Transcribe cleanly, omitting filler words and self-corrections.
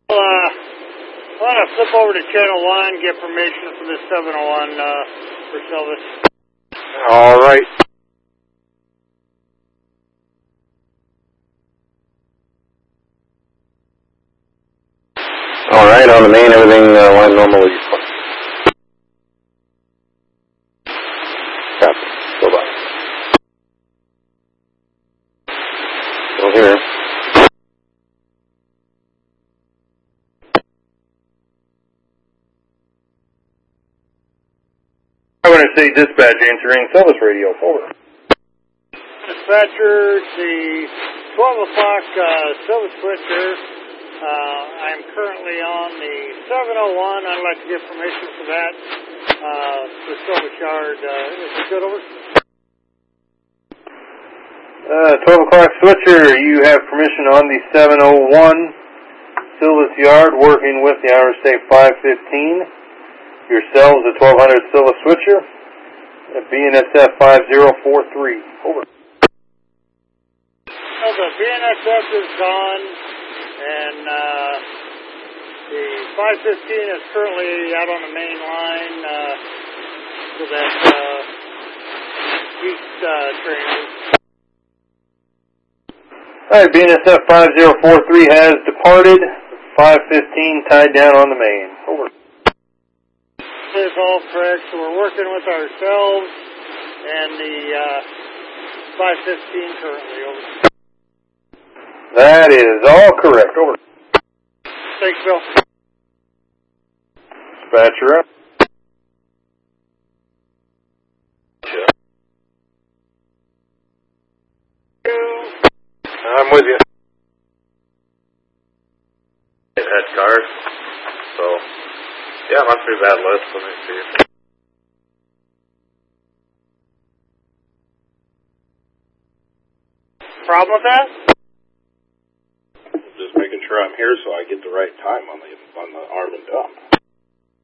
I want to flip over to channel 1, get permission for this 701 for Silvis. All right. All right, on the main, everything went normally. Copy. Go by. Still here. I want to say dispatch answering Silvis radio. Over. Dispatcher, the 12 o'clock Silvis switcher. I'm currently on the 701. I'd like to get permission for that for Silvis Yard. Is it good over? 12 o'clock switcher, you have permission on the 701 Silvis Yard, working with the hour state 515. Yourselves, the 1200 Silvis switcher, BNSF 5043. Over. Well, the BNSF is gone, and the 515 is currently out on the main line for that east trainer. All right, BNSF 5043 has departed. 515 tied down on the main. Over. Is all correct, so we're working with ourselves and the 515 currently. Over. That is all correct. Over. Thanks, Bill. Dispatcher up. I'm with you. It had cars, so yeah, not too bad list. Let me see. Problem with that? Just making sure I'm here so I get the right time on the arm and dump.